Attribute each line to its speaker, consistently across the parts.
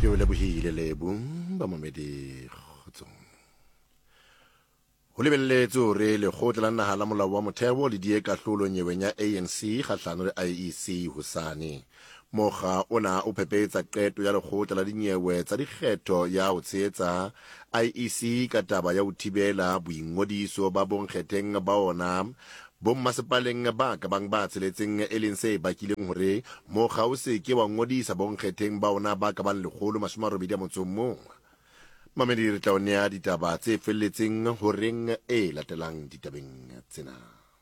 Speaker 1: ke o lebohile Lebo ba mamedi kgotsong ho lebelletse hore lekgotla la naha la molao wa motheo le die kahlolo nyeweng ya ANC kgahlano le IEC hosane mokga ona o phephetsa qeto ya lekgotla la dinyewe tsa dikgetho ya ho tshehetsa IEC ka taba ya ho thibela boingodiso ba bonkgetheng ba ona bommasepaleng ba ka bang ba tsheletseng e leng se bakileng hore mokga o se ke wa ngodisa bonkgetheng ba ona ba ka bang 181. Mamedi re tla o nea ditaba tse felletseng horeng e latelang ditabeng tsena.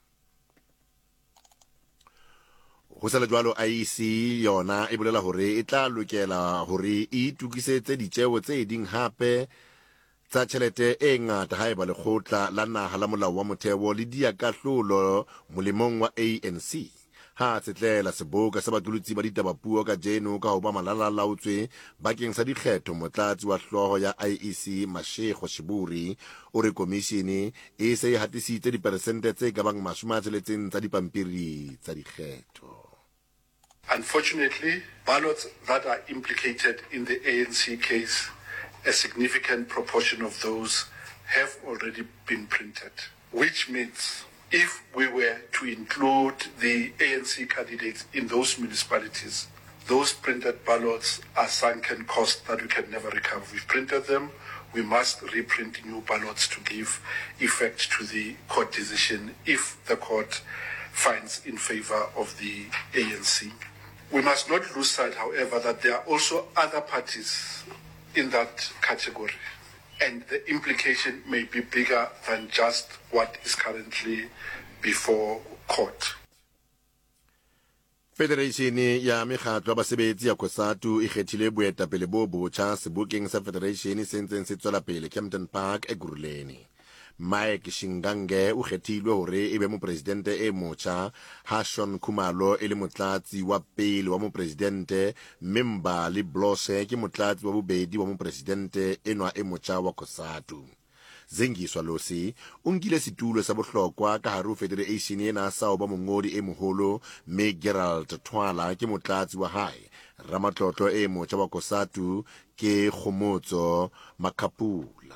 Speaker 1: Ho sala jwalo IEC yona e bolela hore e tla lokela hore e tukisetse ditjeo tse ding hape tsa tjhelete e ngata haeba lekgotla la naha la molao wa motheo le dia kahlolo molemong wa ANC ha tsetlela seboka sa batulutsi ba ditabapuo ka jeno ka ho ba malalalaotswe bakeng sa dikgetho motlatsi wa hloho ya IEC Mashego Shiburi o re komishene e se e hatisitse diperesente tse ka bang 60 tsa dipampiri tsa dikgetho.
Speaker 2: Unfortunately, ballots that are implicated in the ANC case, a significant proportion of those have already been printed, which means if we were to include the ANC candidates in those municipalities, those printed ballots are sunken costs that we can never recover. We've printed them, we must reprint new ballots to give effect to the court decision if the court finds in favor of the ANC. We must not lose sight, however, that there are also other parties in that category, and the implication may be bigger than just what is currently before court.
Speaker 1: Federation ya mekgatlo ya basebetsi ya COSATU e kgethile boetapele bo botjha sebokeng sa Federation se ntseng se tswela pele Kempton Park e Guruleni. Mike Shingange o kgethilwe hore ebe mopresidente e motjha ha Sean Khumalo e le motlatsi wa pele wa mopresidente member le Blose ke motlatsi wa bobedi wa mopresidente enwa e motjha wa COSATU. Zengiswa Losi o nkile situlo sa bohlokwa ka hare ho Federation ena sa ho ba mongodi e moholo mme Gerald Twala ke motlatsi wa hae ramatlotlo e motjha wa COSATU ke Khomotso Makhapula.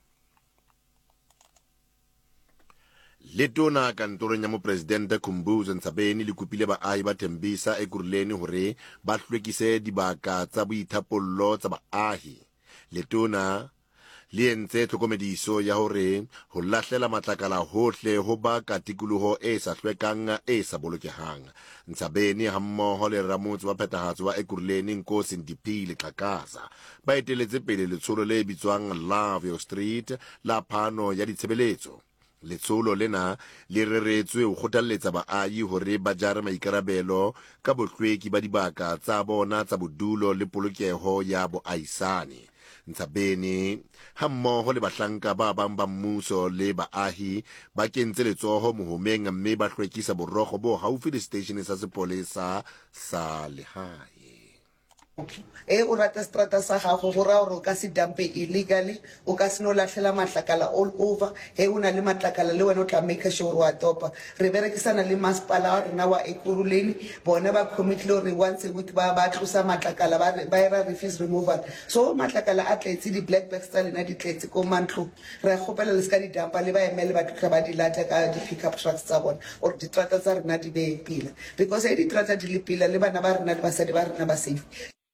Speaker 1: Letona kantorong ya mopresidente Khumbudzo Ntshabeni le kupile baahi ba Tembisa e Guruleni hore ba hlwekise dibaka tsa boithapollo tsa baahi. Letona le entse tlhokomediso ya hore ho lahlela matlakala hohle ho ba ka tikoloho e sa hlwekang e sa bolokehang. Ntshabeni hammoho le ramotse wa phethahatso wa Guruleni Nkosi Ndiphile Xhakaza ba eteletse pele letsholo le bitswang Love Your Street la phano ya ditshebeletso. Letsholo lena le reretswe ho kgothalletsa baahi hore ba jare maikarabelo ka bohlweki ba dibaka tsa bona tsa bodulo le polokeho ya boahisane. Ntshabeni hammoho le bahlanka ba bang ba mmuso le baahi ba kentse letsoho mohomeng mme ba hlwekisa borokgo bo haufi le station sa sepolesa sa lehae.
Speaker 3: O rata strata sa gago go ra gore o ka se dampe illegally o ka se no lahlela matlakala all over o na le matlakala le wena o tla make sure wa topa re berekisana le masipala wa rena wa Ekurhuleni bona ba committee re once a week ba tlosa matlakala ba era refuse removal so matlakala a tletse di black bags tsa lena di tletse ko mantlo re gopela le ska di dampa le ba emele ba tloga ba di lata ka di pickup trucks tsa bona or di trata tsa rena di be pila because di trata di le pila le bana ba rena le basadi ba rena ba safe.